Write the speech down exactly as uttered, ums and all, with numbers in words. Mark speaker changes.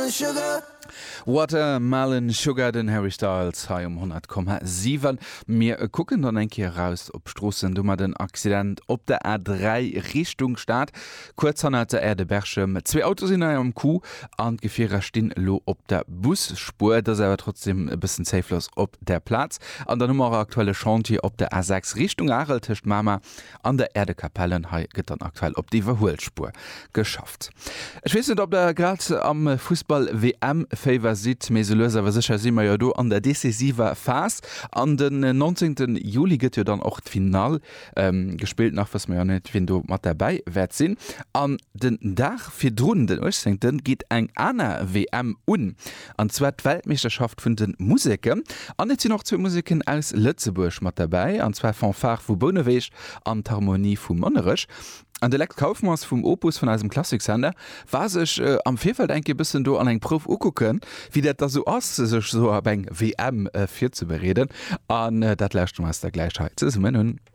Speaker 1: Watermelon sugar.
Speaker 2: Watermelon Sugar, den Harry Styles ha um hundert Komma sieben. Mir äh, gucken dann ein Keer raus op Strossen dummer den Accident op der A drei Richtung staat. Kurz an der Erde Bergschem. Zwei Autos sind am Kuh an Gefährer stehen lo op der Busspur. Das aber trotzdem ein bisschen safeless op der Platz. An der Nummer aktuelle Chantier op der A sechs Richtung Areltisch Mama an der Erdekapellen ha geht dann aktuell op die Verholspur geschafft. Ich weiß nicht, ob der gerade am Fußball W M Favor sieht meselöser sicher si ja do an der decisiver Phase. An den neunzehnten Juli geht ja dann auch Final ähm, gespielt nach was man ja nicht wenn du mal dabei werd sinn. An den Dach für Drohnen den Washington geht eng aner W M un an zwar Weltmeisterschaft von den Musiken an jetzt noch zwei Musiken aus Lützeburg mal dabei an zwei Fanfare vu Bonneweg an Harmonie vu Monnerisch. An der Lekt Kaufmanns vum Opus von einem Klassiksender war sech äh, am Vierfeld enke bisssen du an eng Prof ukucken, wie dat da so ass sech so eng W M äh, vier zu bereden an äh, dat Lächt Meister Gleichheit.